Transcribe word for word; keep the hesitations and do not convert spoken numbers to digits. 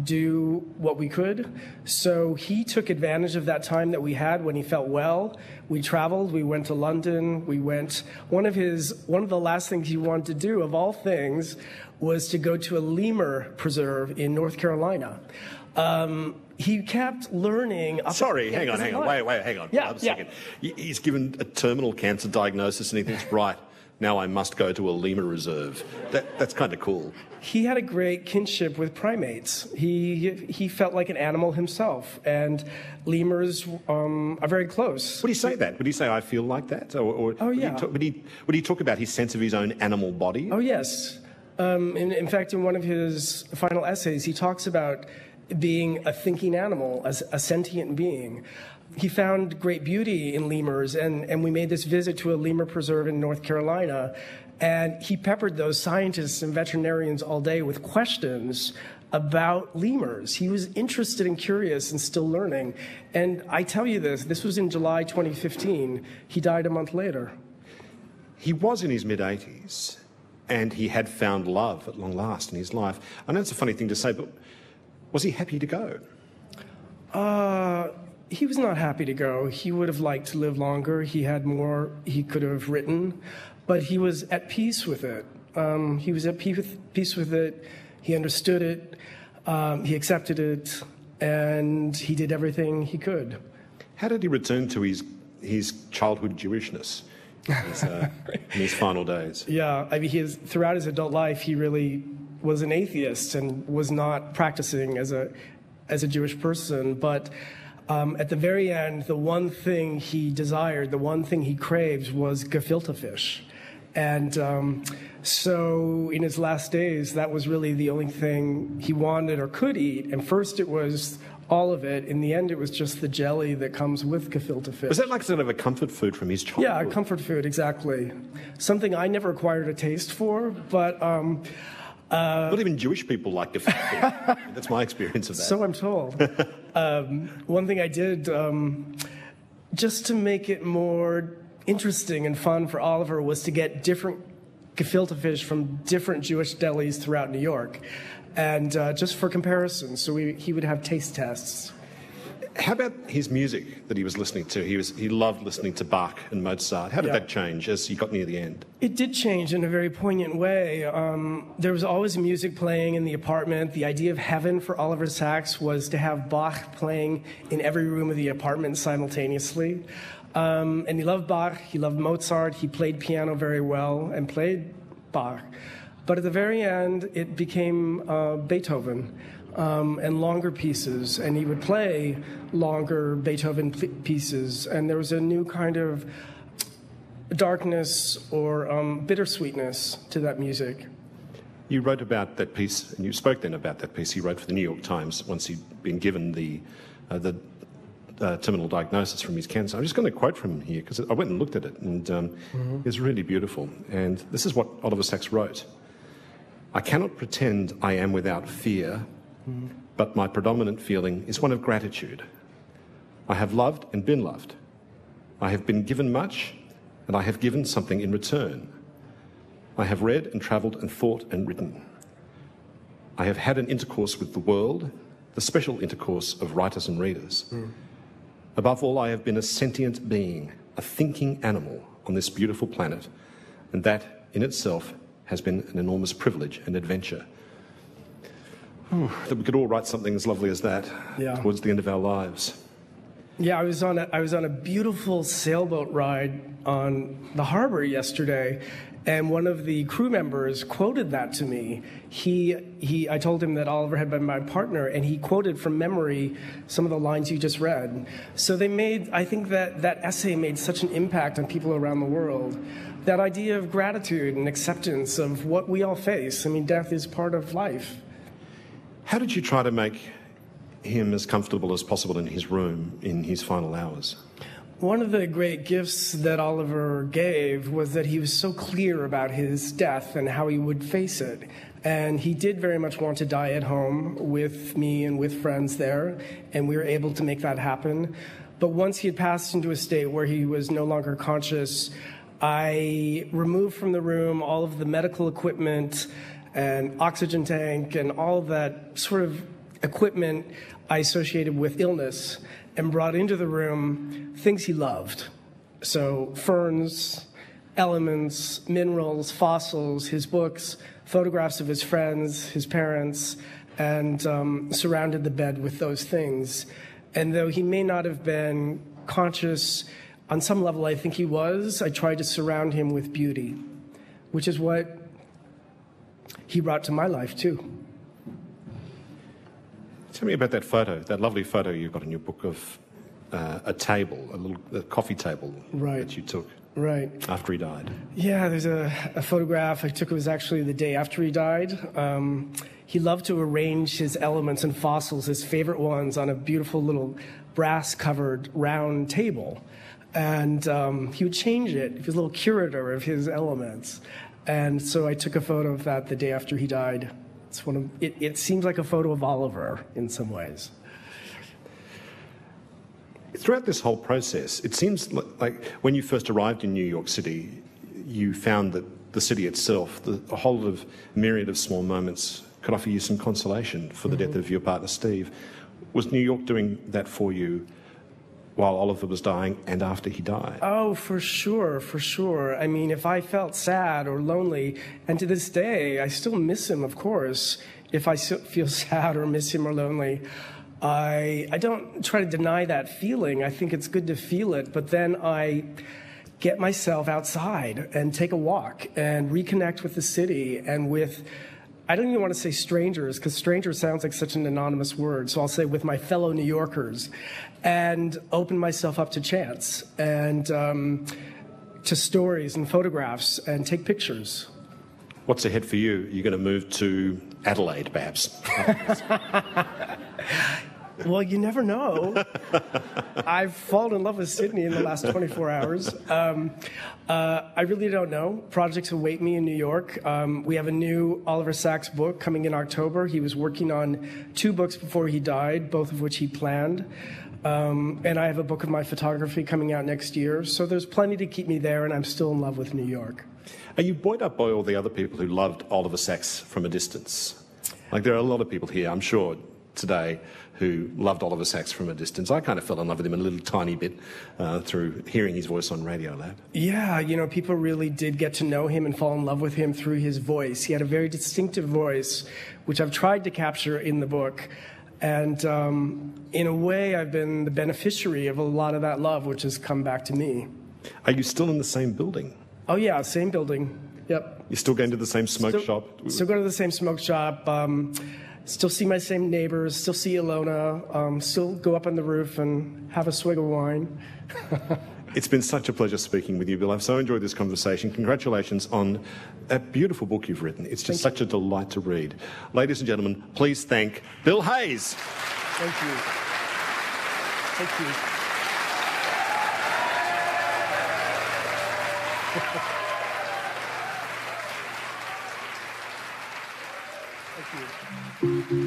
do what we could. So he took advantage of that time that we had when he felt well. We traveled, we went to London, we went, one of his, one of the last things he wanted to do, of all things, was to go to a lemur preserve in North Carolina. Um, he kept learning. Up Sorry, hang on, hang on, wait, wait, hang on. Yeah, One second. Yeah. He's given a terminal cancer diagnosis and he thinks, right, now I must go to a lemur reserve. That, that's kind of cool. He had a great kinship with primates. He he felt like an animal himself, and lemurs um, are very close. Would he say that? Would he say, I feel like that? Or, or oh, yeah. Would he, talk, would, he, would he talk about his sense of his own animal body? Oh, yes. Um, in, in fact, in one of his final essays, he talks about being a thinking animal, as a sentient being. He found great beauty in lemurs, and, and we made this visit to a lemur preserve in North Carolina, and he peppered those scientists and veterinarians all day with questions about lemurs. He was interested and curious and still learning. And I tell you this, this was in July twenty fifteen. He died a month later. He was in his mid-eighties, and he had found love at long last in his life. I know it's a funny thing to say, but was he happy to go? Uh... He was not happy to go. He would have liked to live longer. He had more he could have written, but he was at peace with it. Um, he was at peace with it. He understood it. Um, he accepted it, and he did everything he could. How did he return to his his childhood Jewishness in his, uh, in his final days? Yeah, I mean, he is, throughout his adult life, he really was an atheist and was not practicing as a as a Jewish person, but. Um, at the very end, the one thing he desired, the one thing he craved was gefilte fish. And um, so in his last days, that was really the only thing he wanted or could eat. And first it was all of it. In the end, it was just the jelly that comes with gefilte fish. Was that like sort of a comfort food from his childhood? Yeah, a comfort food, exactly. Something I never acquired a taste for, but... Um, Uh, Not even Jewish people like gefilte. That's my experience of that. So I'm told. um, one thing I did, um, just to make it more interesting and fun for Oliver, was to get different gefilte fish from different Jewish delis throughout New York, and uh, just for comparison. So we, he would have taste tests. How about his music that he was listening to? He was he loved listening to Bach and Mozart. How did Yeah. that change as he got near the end? It did change in a very poignant way. Um, there was always music playing in the apartment. The idea of heaven for Oliver Sacks was to have Bach playing in every room of the apartment simultaneously. Um, and he loved Bach, he loved Mozart, he played piano very well and played Bach. But at the very end, it became uh, Beethoven. Um, and longer pieces, and he would play longer Beethoven p- pieces, and there was a new kind of darkness or um, bittersweetness to that music. You wrote about that piece, and you spoke then about that piece he wrote for the New York Times once he'd been given the uh, the uh, terminal diagnosis from his cancer. I'm just going to quote from here, because I went and looked at it, and um, mm-hmm. it's really beautiful. And this is what Oliver Sacks wrote. I cannot pretend I am without fear, but my predominant feeling is one of gratitude. I have loved and been loved. I have been given much, and I have given something in return. I have read and travelled and thought and written. I have had an intercourse with the world, the special intercourse of writers and readers. Mm. Above all, I have been a sentient being, a thinking animal on this beautiful planet, and that in itself has been an enormous privilege and adventure. That we could all write something as lovely as that yeah. towards the end of our lives. Yeah, I was on a, I was on a beautiful sailboat ride on the harbor yesterday, and one of the crew members quoted that to me. He, he, I told him that Oliver had been my partner, and he quoted from memory some of the lines you just read. So they made, I think that that essay made such an impact on people around the world. That idea of gratitude and acceptance of what we all face. I mean, death is part of life. How did you try to make him as comfortable as possible in his room in his final hours? One of the great gifts that Oliver gave was that he was so clear about his death and how he would face it. And he did very much want to die at home with me and with friends there, and we were able to make that happen. But once he had passed into a state where he was no longer conscious, I removed from the room all of the medical equipment and oxygen tank and all of that sort of equipment I associated with illness and brought into the room things he loved. So ferns, elements, minerals, fossils, his books, photographs of his friends, his parents, and um, surrounded the bed with those things. And though he may not have been conscious, on some level I think he was, I tried to surround him with beauty, which is what he brought to my life too. Tell me about that photo, that lovely photo you've got in your book of uh, a table, a little a coffee table Right. that you took Right. after he died. Yeah, there's a, a photograph I took. It was actually the day after he died. Um, he loved to arrange his elements and fossils, his favorite ones, on a beautiful little brass-covered round table. And um, he would change it. He was a little curator of his elements. And so I took a photo of that the day after he died. It's one of, it, it seems like a photo of Oliver in some ways. Throughout this whole process, it seems li- like when you first arrived in New York City, you found that the city itself, the, a whole lot of myriad of small moments, could offer you some consolation for the mm-hmm. death of your partner, Steve. Was New York doing that for you while Oliver was dying and after he died? Oh, for sure, for sure. I mean, if I felt sad or lonely, and to this day, I still miss him, of course, if I still feel sad or miss him or lonely, I, I don't try to deny that feeling. I think it's good to feel it, but then I get myself outside and take a walk and reconnect with the city and with, I don't even want to say strangers, because stranger sounds like such an anonymous word, so I'll say with my fellow New Yorkers, and open myself up to chance and um, to stories and photographs and take pictures. What's ahead for you? You're going to move to Adelaide, perhaps? Well, you never know. I've fallen in love with Sydney in the last twenty-four hours. Um, uh, I really don't know. Projects await me in New York. Um, we have a new Oliver Sacks book coming in October. He was working on two books before he died, both of which he planned. Um, and I have a book of my photography coming out next year. So there's plenty to keep me there, and I'm still in love with New York. Are you buoyed up by all the other people who loved Oliver Sacks from a distance? Like, there are a lot of people here, I'm sure, today who loved Oliver Sacks from a distance. I kind of fell in love with him a little tiny bit uh, through hearing his voice on Radiolab. Yeah, you know, people really did get to know him and fall in love with him through his voice. He had a very distinctive voice, which I've tried to capture in the book. And um, in a way, I've been the beneficiary of a lot of that love, which has come back to me. Are you still in the same building? Oh, yeah, same building. Yep. You're still going to the same smoke still, shop? Still go to the same smoke shop. Um, still see my same neighbors. Still see Ilona. Um, still go up on the roof and have a swig of wine. It's been such a pleasure speaking with you, Bill. I've so enjoyed this conversation. Congratulations on a beautiful book you've written. It's just Thank such a delight to read. Ladies and gentlemen, please thank Bill Hayes. Thank you. Thank you. Thank you.